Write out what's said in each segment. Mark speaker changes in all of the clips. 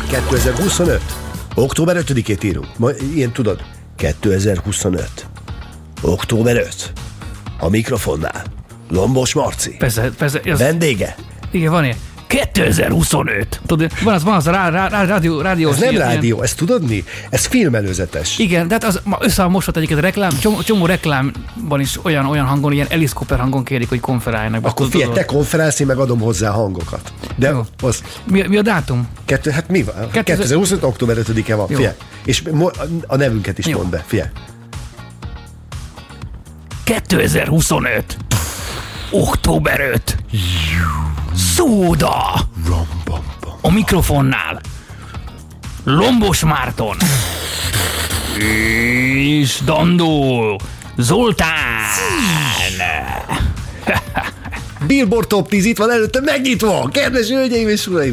Speaker 1: 2025. Október 5-ét írunk. Ilyen tudod, 2025. Október 5. A mikrofonnál Lombos Marci.
Speaker 2: Persze.
Speaker 1: Vendége?
Speaker 2: Igen, van ilyen. 2025. Tudod, van az a rádió.
Speaker 1: Ez nem rádió, ez tudod mi? Ez filmelőzetes.
Speaker 2: Igen, de hát az összemosott egyébként a reklám, csomó reklámban is olyan hangon, ilyen Alice Cooper hangon kérik, hogy konferáljanak.
Speaker 1: Akkor figyelj, te konferálsz, én meg adom hozzá hangokat. De az...
Speaker 2: Mi a dátum?
Speaker 1: Hát mi van? 2025. október 5-e van, figyelj. És a nevünket is mondd be, figyelj.
Speaker 2: 2025. Október 5. Szóda! A mikrofonnál Lombos Márton és Dandó Zoltán.
Speaker 1: Billboard Top 10 itt van előtte megnyitva! Kedves hölgyeim és uraim!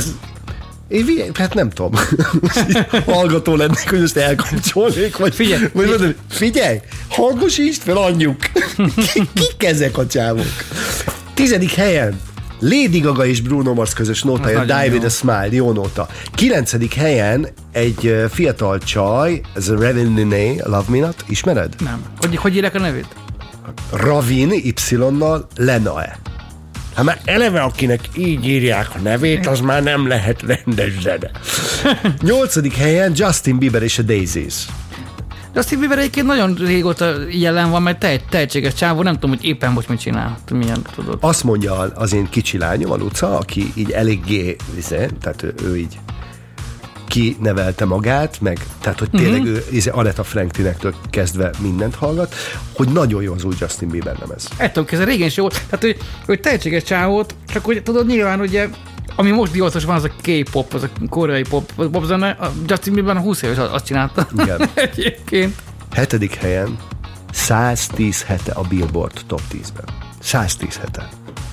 Speaker 1: Hát nem tudom. Hallgató lennék, hogy most elkapcsolnék, vagy figyelj, hangosítsd fel, anyjuk! Kik ezek a csávok? 10. helyen Lady Gaga és Bruno Mars közös nótája, Die With A Smile, jó nóta. 9. helyen egy fiatal csaj, ez a Ravin Love Me Not, ismered?
Speaker 2: Nem. Hogy írják a nevét?
Speaker 1: Ravin, Y-nal, Lenae. Hát már eleve, akinek így írják a nevét, az már nem lehet rendes zene. 8. helyen Justin Bieber és a Daisies.
Speaker 2: Justin Bieber egyébként nagyon régóta jelen van, mert tehetséges csávó, nem tudom, hogy éppen most mit csinál. Milyen, tudod.
Speaker 1: Azt mondja az én kicsi lányom, a Luca, aki így eléggé, tehát ő így kinevelte magát, meg, tehát hogy tényleg ő Aretha Franklinektől kezdve mindent hallgat, hogy nagyon jó az új Justin Bieber lemez.
Speaker 2: Ettől kezdve régen is jó, tehát hogy tehetséges csávót, csak hogy tudod, nyilván ugye ami most divatos van, az a K-pop, az a koreai popzene, a Justin Bieber 20 éves azt csinálta. Igen. Egyébként.
Speaker 1: 7. helyen 110 hete a Billboard Top 10-ben. 110 hete.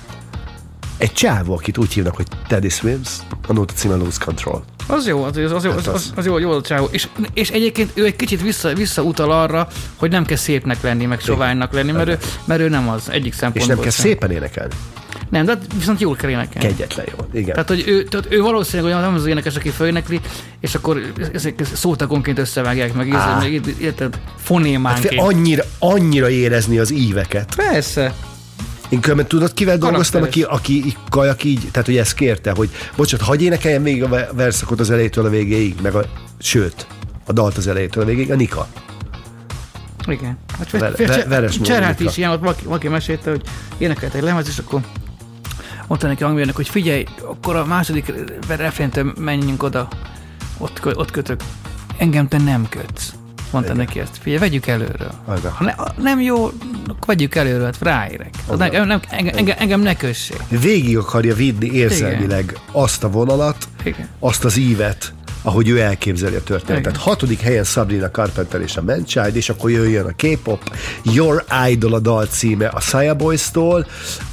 Speaker 1: Egy csávó, akit úgy hívnak, hogy Teddy Swims, a nóta címe Lose Control.
Speaker 2: Az jó, az jó a csávó. És egyébként ő egy kicsit visszautal arra, hogy nem kell szépnek lenni, meg soványnak lenni, mert ő nem az egyik szempontból.
Speaker 1: És nem kell szépen énekelni.
Speaker 2: Nem, de viszont jól kell énekelni.
Speaker 1: Kegyetlen jól, igen.
Speaker 2: Tehát, hogy ő valószínűleg olyan nem az énekes, aki fölénekli, és akkor ezek szótagonként összevágják meg, érted? Fonémánként.
Speaker 1: Hát annyira érezni az íveket.
Speaker 2: Persze.
Speaker 1: Én különben tudod, kivel dolgoztam, aki kajak így, tehát hogy ezt kérte, hogy bocsánat, hagyj énekeljen végig a verszakot az elejétől a végéig, meg sőt, a dalt az elejétől a végéig, a Nika.
Speaker 2: Igen.
Speaker 1: Veres
Speaker 2: Cserhát is ilyen, ott valaki mesélte, hogy énekelt egy lemez, és akkor mondta neki a hangmérnök, hogy figyelj, akkor a második refréntől menjünk oda, ott kötök. Engem te nem kötsz. Mondta neki ezt. Figyelj, vegyük előről. Ha nem jó, akkor vegyük előről, hát ráérek. Engem ne kössék.
Speaker 1: Végig akarja vinni érzelmileg azt a vonalat, azt az ívet, ahogy ő elképzeli a történetet. 6. helyen Sabrina Carpenter és a Man-Child, és akkor jöjjön a K-pop, Your Idol a dal címe a Saya Boys-tól.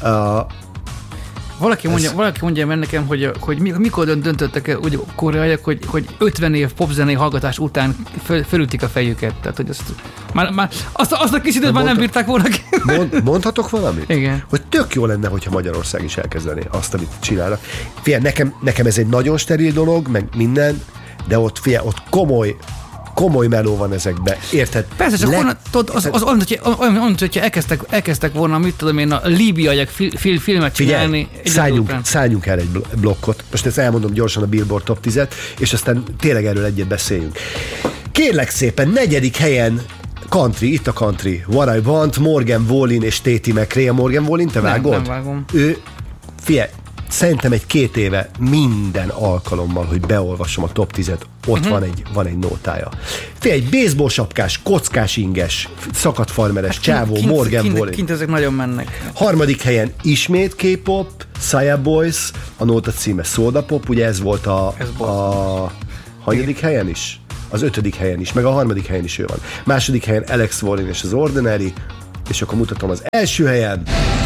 Speaker 2: Valaki mondja meg nekem, hogy mikor döntöttek el úgy koreaiak, hogy 50 év popzenei hallgatás után fölütik a fejüket. Tehát, hogy azt a kis időt már nem bírták volna ki.
Speaker 1: Mondhatok valamit?
Speaker 2: Igen.
Speaker 1: Hogy tök jó lenne, hogyha Magyarország is elkezdené azt, amit csinálnak. Figyelj, nekem ez egy nagyon steril dolog, meg minden, de ott komoly meló van ezekben, érted?
Speaker 2: Persze, csak olyan, hogyha elkezdtek volna, mit tudom én, a líbiaiak filmet csinálni.
Speaker 1: Szálljunk el egy blokkot. Most ezt elmondom gyorsan a Billboard Top 10-et, és aztán tényleg erről egyet beszéljünk. Kérlek szépen, 4. helyen country, itt a country. What I Want, Morgan Wallen és Tati McRae. A Morgan Wallen, te vágod?
Speaker 2: Nem vágom.
Speaker 1: Figyelj, szerintem 2 éve minden alkalommal, hogy beolvasom a top 10-et, ott van egy nótája. Figyelj, egy baseball sapkás, kockás inges, szakadt farmeres csávó, Morgan Wallen.
Speaker 2: Kint ezek nagyon mennek.
Speaker 1: 3. helyen ismét K-pop, Saya Boys, a nóta címe Soda Pop, ugye ez volt a 4. helyen is? Az 5. helyen is, meg a 3. helyen is ő van. 2. helyen Alex Warren és az Ordinary, és akkor mutatom az első helyen.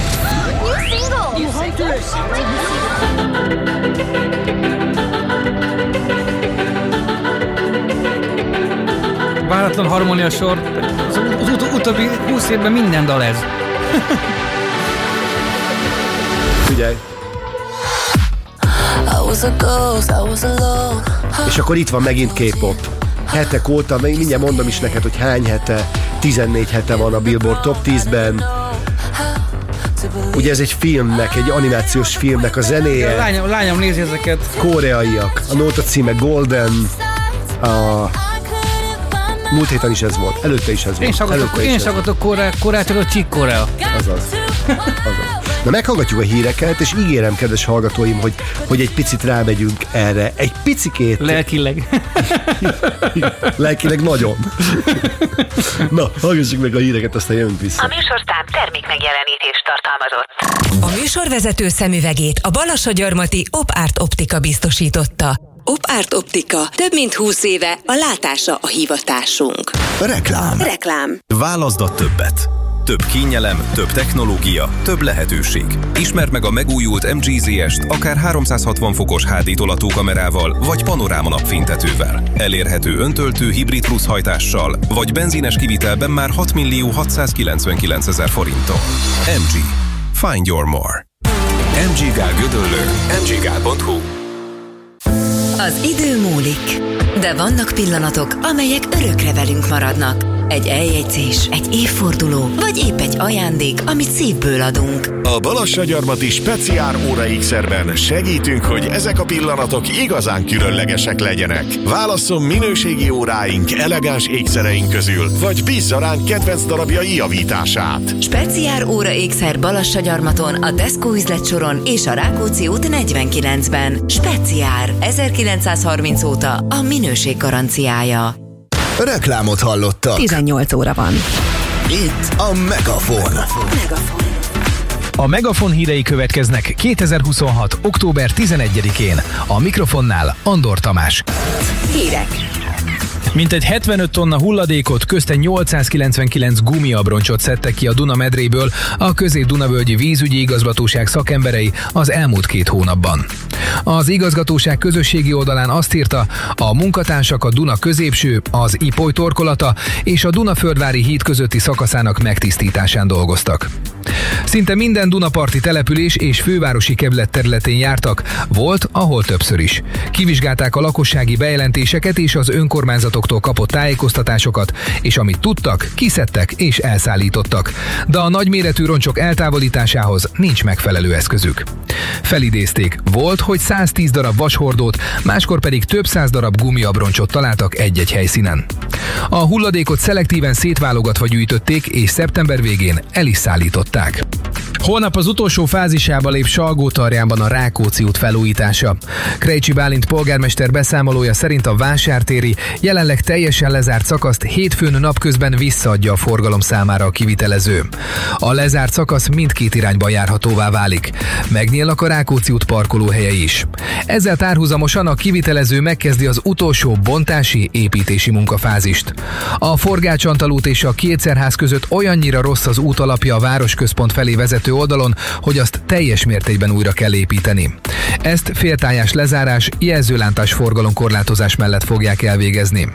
Speaker 2: Váratlan harmónia sor. Az utóbbi 20 évben minden dal ez.
Speaker 1: Figyelj!
Speaker 3: I was
Speaker 1: És akkor itt van megint K-pop. Hetek óta, mindjárt mondom is neked, hogy hány hete, 14 hete van a Billboard Top 10-ben. Ugye ez egy filmnek, egy animációs filmnek a zenéje.
Speaker 2: Lányom nézi ezeket.
Speaker 1: Koreaiak. A nóta címe Golden. Múlt héten is ez volt, előtte is ez volt.
Speaker 2: Én is hallgatok Koreától, a Chick Korea.
Speaker 1: Azaz. Na meghallgatjuk a híreket, és ígérem, kedves hallgatóim, hogy egy picit rámegyünk erre. Egy picikét.
Speaker 2: Lelkileg.
Speaker 1: Lelkileg nagyon. Na, hallgassuk meg a híreket, aztán jövünk vissza.
Speaker 3: A műsorszám termék megjelenítést tartalmazott.
Speaker 4: A műsorvezető szemüvegét a Balassagyarmati Op-Art Optika biztosította. Op-Art Optika. Több mint 20 éve a látása a hivatásunk. Reklám.
Speaker 5: Válaszd a többet. Több kényelem, több technológia, több lehetőség. Ismerd meg a megújult MG ZS-t akár 360 fokos HD tolatókamerával, vagy panoráma napfénytetővel. Elérhető öntöltő hibrid plusz hajtással, vagy benzines kivitelben már 6.699.000 forinttal. MG. Find your more. MG Gál Gödöllő. mggál.hu.
Speaker 4: Az idő múlik, de vannak pillanatok, amelyek örökre velünk maradnak. Egy eljegyzés, egy évforduló, vagy épp egy ajándék, amit szívből adunk.
Speaker 6: A Balassagyarmati Speciál Óra Ékszerben segítünk, hogy ezek a pillanatok igazán különlegesek legyenek. Válasszon minőségi óráink, elegáns ékszereink közül, vagy bízza ránk kedvenc darabjai javítását.
Speaker 4: Speciál Óra Ékszer Balassagyarmaton, a Tesco üzletsoron és a Rákóczi út 49-ben. Speciál 1930 óta a minőség garanciája.
Speaker 7: Reklámot hallottak.
Speaker 4: 18 óra van.
Speaker 7: Itt a Megafon.
Speaker 8: A Megafon hírei következnek 2026. október 11-én. A mikrofonnál Andor Tamás.
Speaker 4: Hírek.
Speaker 8: Mintegy 75 tonna hulladékot, közte 899 gumiabroncsot szedtek ki a Duna medréből a Közép-Dunavölgyi Vízügyi Igazgatóság szakemberei az elmúlt 2 hónapban. Az igazgatóság közösségi oldalán azt írta, a munkatársak a Duna középső, az Ipoly torkolata és a Dunaföldvári híd közötti szakaszának megtisztításán dolgoztak. Szinte minden dunaparti település és fővárosi kerület területén jártak, volt, ahol többször is. Kivizsgálták a lakossági bejelentéseket és az önkormányzatoktól kapott tájékoztatásokat, és amit tudtak, kiszedtek és elszállítottak. De a nagyméretű roncsok eltávolításához nincs megfelelő eszközük. Felidézték, volt, hogy 110 darab vashordót, máskor pedig több 100 darab gumiabroncsot találtak egy-egy helyszínen. A hulladékot szelektíven szétválogatva gyűjtötték, és szeptember végén el is szállították. Holnap az utolsó fázisába lép Salgótarjánban a Rákóczi út felújítása. Krejcsi Bálint polgármester beszámolója szerint a vásártéri, jelenleg teljesen lezárt szakaszt hétfőn napközben visszaadja a forgalom számára a kivitelező. A lezárt szakasz mindkét irányba járhatóvá válik. Megnyílnak a Rákóczi út parkolóhelyei is. Ezzel párhuzamosan a kivitelező megkezdi az utolsó bontási, építési munkafázist. A Forgács-Antal és a Kétszerház között olyannyira rossz az útalapja a városközpont felé vezető oldalon, hogy azt teljes mértékben újra kell építeni. Ezt féltájás lezárás, jelzőlántás forgalomkorlátozás mellett fogják elvégezni.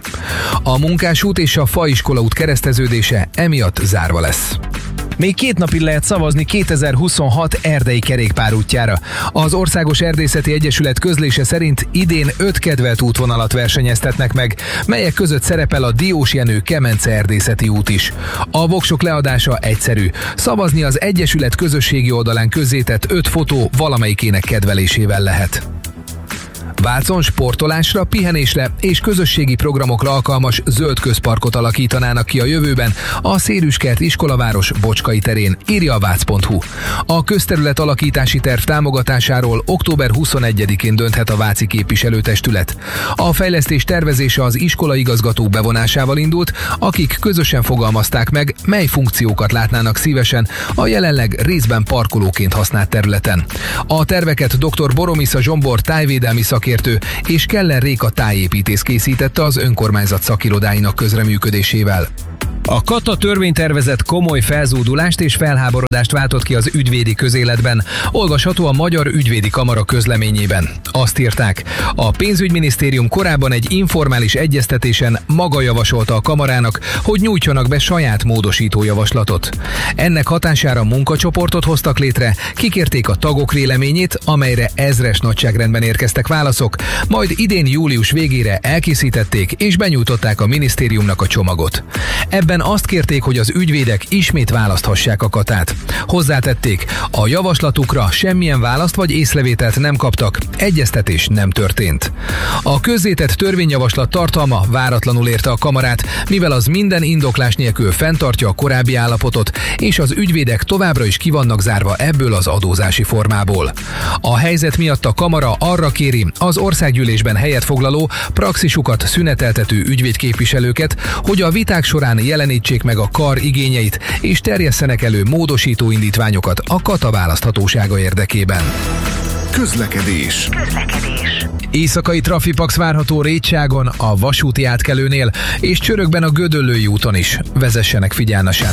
Speaker 8: A Munkásút és a Faiskola út kereszteződése emiatt zárva lesz. Még 2 napig lehet szavazni 2026 erdei kerékpárútjára. Az Országos Erdészeti Egyesület közlése szerint idén 5 kedvelt útvonalat versenyeztetnek meg, melyek között szerepel a Diósjenő Kemence erdészeti út is. A voksok leadása egyszerű. Szavazni az Egyesület közösségi oldalán közzétett 5 fotó valamelyikének kedvelésével lehet. Vácon sportolásra, pihenésre és közösségi programokra alkalmas zöld közparkot alakítanának ki a jövőben a Szérüskert iskolaváros Bocskai terén, írja a vác.hu. A közterület alakítási terv támogatásáról október 21-én dönthet a váci képviselőtestület. A fejlesztés tervezése az iskolaigazgatók bevonásával indult, akik közösen fogalmazták meg, mely funkciókat látnának szívesen a jelenleg részben parkolóként használt területen. A terveket dr. Boromisza Zsombor tájvédelmi szakértő és Keller Réka tájépítész készítette az önkormányzat szakirodáinak közreműködésével. A Kata törvénytervezet komoly felzúdulást és felháborodást váltott ki az ügyvédi közéletben. Olvasható a Magyar Ügyvédi Kamara közleményében. Azt írták, a pénzügyminisztérium korábban egy informális egyeztetésen maga javasolta a kamarának, hogy nyújtsanak be saját módosító javaslatot. Ennek hatására munkacsoportot hoztak létre, kikérték a tagok véleményét, amelyre ezres nagyságrendben érkeztek válaszok, majd idén július végére elkészítették és benyújtották a minisztériumnak a csomagot. Ebben azt kérték, hogy az ügyvédek ismét választhassák a Katát. Hozzátették, a javaslatukra semmilyen választ vagy észrevételt nem kaptak, egyeztetés nem történt. A közzétett törvényjavaslat tartalma váratlanul érte a kamarát, mivel az minden indoklás nélkül fenntartja a korábbi állapotot, és az ügyvédek továbbra is ki vannak zárva ebből az adózási formából. A helyzet miatt a kamara arra kéri az országgyűlésben helyet foglaló, praxisukat szüneteltető ügyvédképviselőket, hogy a viták során jelenítsék meg a kar igényeit, és terjesszenek elő módosító indítványokat a Kata választhatósága érdekében.
Speaker 6: Közlekedés.
Speaker 8: Éjszakai trafipax várható Rétságon, a vasúti átkelőnél, és Csörökben a Gödöllői úton is. Vezessenek figyelmesen.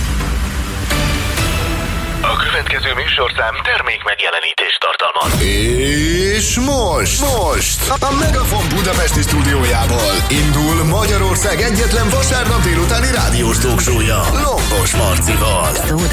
Speaker 6: A következő műsorszám termék megjelenítést tartalmaz. És most a Megafon Budapesti stúdiójából indul Magyarország egyetlen vasárnap délutáni rádiós talkshow-ja Lombos Marcival.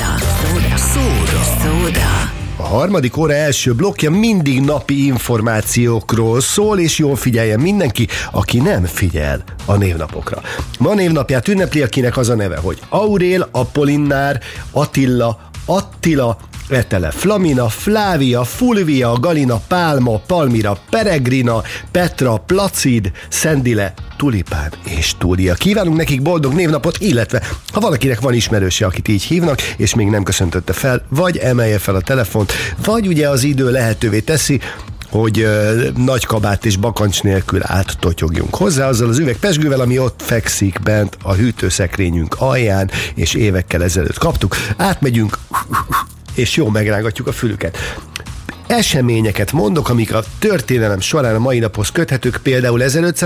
Speaker 4: Szóda.
Speaker 1: A harmadik óra első blokkja mindig napi információkról szól, és jól figyeljen mindenki, aki nem figyel a névnapokra. Ma névnapját ünnepli, akinek az a neve, hogy Aurél, Apollinnár, Attila, Etele, Flamina, Flávia, Fulvia, Galina, Pálma, Palmira, Peregrina, Petra, Placid, Szendile, Tulipán és Túlia. Kívánunk nekik boldog névnapot, illetve ha valakinek van ismerőse, akit így hívnak, és még nem köszöntötte fel, vagy emelje fel a telefont, vagy ugye az idő lehetővé teszi, hogy nagy kabát és bakancs nélkül áttotyogjunk hozzá azzal az üvegpezsgővel, ami ott fekszik bent a hűtőszekrényünk alján, és évekkel ezelőtt kaptuk. Átmegyünk, és jól megrángatjuk a fülüket. Eseményeket mondok, amik a történelem során a mai naphoz köthetők, például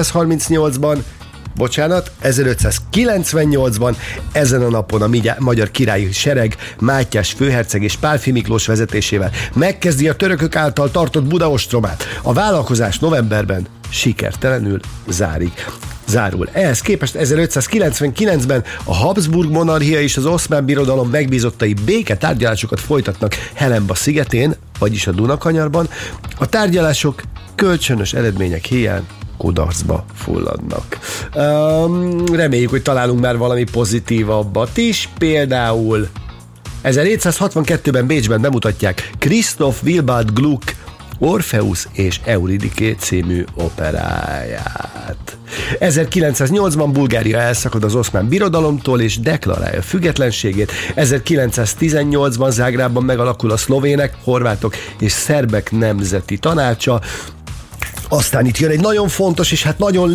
Speaker 1: 1598-ban, ezen a napon a magyar királyi sereg Mátyás főherceg és Pálffy Miklós vezetésével megkezdi a törökök által tartott Budaostromát. A vállalkozás novemberben sikertelenül zárul. Ehhez képest 1599-ben a Habsburg monarchia és az Oszmán birodalom megbízottai béketárgyalásokat folytatnak Hellenba szigetén, vagyis a Dunakanyarban. A tárgyalások kölcsönös eredmények hiány kudarcba fulladnak. Reméljük, hogy találunk már valami pozitívabbat is. Például 1762-ben Bécsben bemutatják Christoph Willibald Gluck Orpheus és Euridiké című operáját. 1908-ban Bulgária elszakad az Oszmán birodalomtól és deklarálja függetlenségét. 1918-ban Zágrában megalakul a szlovének, horvátok és szerbek nemzeti tanácsa. Aztán itt jön egy nagyon fontos, és hát nagyon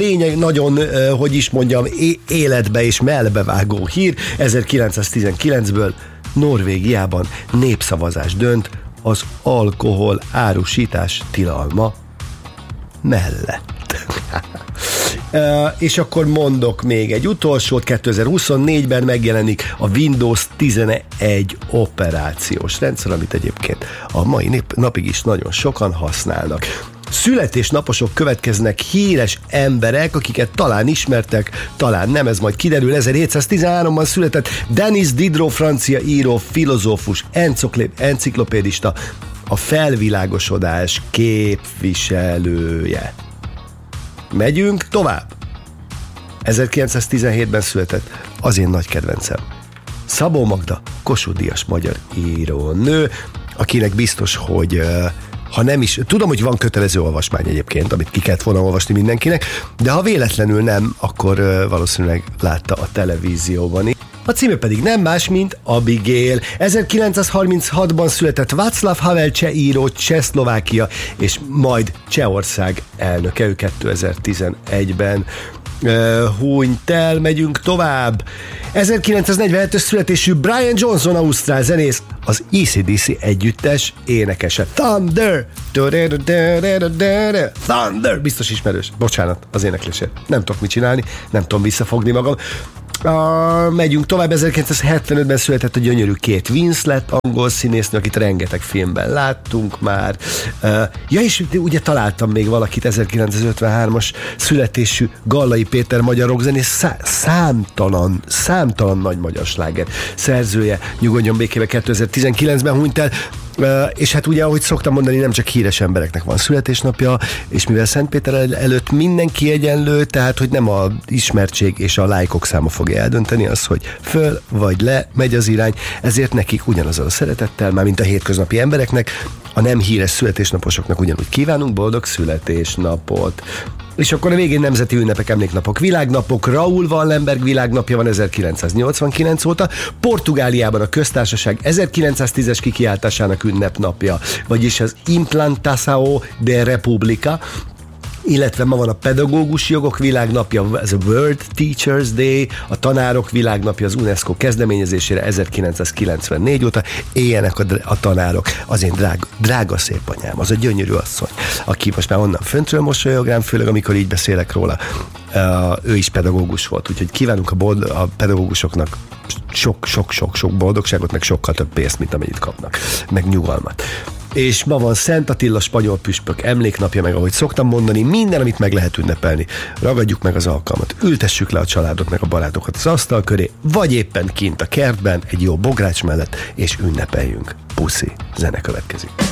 Speaker 1: életbe és mellbevágó hír. 1919-ből Norvégiában népszavazás dönt az alkohol árusítás tilalma mellett. És akkor mondok még egy utolsót, 2024-ben megjelenik a Windows 11 operációs rendszer, amit egyébként a mai napig is nagyon sokan használnak. Születésnaposok következnek, híres emberek, akiket talán ismertek, talán nem, ez majd kiderül. 1713-ban született Denis Diderot, francia író, filozófus, enciklopédista, a felvilágosodás képviselője. Megyünk tovább. 1917-ben született az én nagy kedvencem, Szabó Magda, Kossuth-díjas magyar írónő, akinek biztos, hogy ha nem is, tudom, hogy van kötelező olvasmány egyébként, amit ki kellett volna olvasni mindenkinek, de ha véletlenül nem, akkor valószínűleg látta a televízióban is. A címe pedig nem más, mint Abigail. 1936-ban született Václav Havel cseh író, Csehszlovákia és majd Csehország elnöke, ő 2011-ben hunyt el, megyünk tovább. 1947-ös születésű Brian Johnson, ausztrál zenész, az AC/DC együttes énekese. Thunder! Thunder! Biztos ismerős. Bocsánat az éneklésért. Nem tudok mit csinálni, nem tudom visszafogni magam. Megyünk tovább, 1975-ben született a gyönyörű Kate Winslet, angol színésznő, akit rengeteg filmben láttunk már. És ugye találtam még valakit, 1953-as születésű Gallai Péter, magyar rockzenész, számtalan nagy magyar sláger szerzője, nyugodjon békébe, 2019-ben hunyt el. És hát ugye, ahogy szoktam mondani, nem csak híres embereknek van születésnapja, és mivel Szentpéter előtt mindenki egyenlő, tehát hogy nem a ismertség és a lájkok száma fogja eldönteni az, hogy föl vagy le megy az irány, ezért nekik ugyanazzal a szeretettel, már mint a hétköznapi embereknek, a nem híres születésnaposoknak ugyanúgy kívánunk boldog születésnapot. És akkor a végén nemzeti ünnepek, emléknapok, világnapok. Raúl Wallenberg világnapja van 1989 óta. Portugáliában a köztársaság 1910-es kikiáltásának ünnepnapja, vagyis az Implantação de República, illetve ma van a pedagógus jogok világnapja, ez a World Teachers Day, a tanárok világnapja az UNESCO kezdeményezésére 1994 óta. Éljenek a tanárok. Az én drága szép anyám, az a gyönyörű asszony, aki most már onnan föntről mosolyog rám, főleg amikor így beszélek róla. Ő is pedagógus volt, úgyhogy kívánunk a pedagógusoknak sok boldogságot, meg sokkal több pénzt, mint amennyit kapnak, meg nyugalmat. És ma van Szent Attila spanyol püspök emléknapja, meg ahogy szoktam mondani, minden, amit meg lehet ünnepelni. Ragadjuk meg az alkalmat, ültessük le a családot, meg a barátokat az asztal köré, vagy éppen kint a kertben, egy jó bogrács mellett, és ünnepeljünk. Puszi, zene következik.